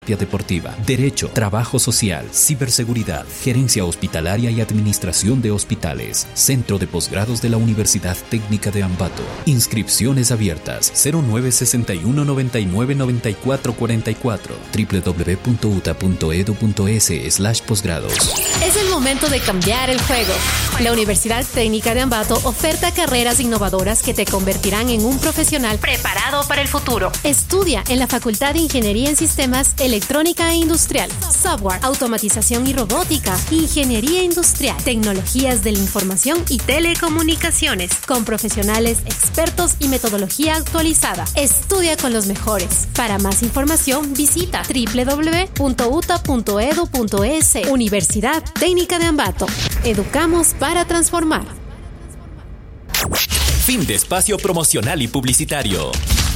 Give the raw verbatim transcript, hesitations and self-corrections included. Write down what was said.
deportiva, derecho, trabajo social, ciberseguridad, gerencia hospitalaria y administración de hospitales. Centro de posgrados de la Universidad Técnica de Ambato. Inscripciones abiertas. cero nueve seis uno nueve nueve nueve cuatro cuatro cuatro. doble u doble u doble u punto u t a punto e d u punto e s slash posgrados. Es el momento de cambiar el juego. La Universidad Técnica de Ambato oferta carreras innovadoras que te convertirán en un profesional preparado para el futuro. Estudia en la Facultad de Ingeniería en Sistemas, Electrónica e Industrial, Software, Automatización y Robótica, Ingeniería Industrial, Tecnologías de la Información y Telecomunicaciones, con profesionales expertos y metodología actualizada. Estudia con los mejores. Para más información, visita doble u doble u doble u punto u t a punto e d u punto e s. Universidad Técnica de Ambato. Educamos para transformar. Fin de espacio promocional y publicitario.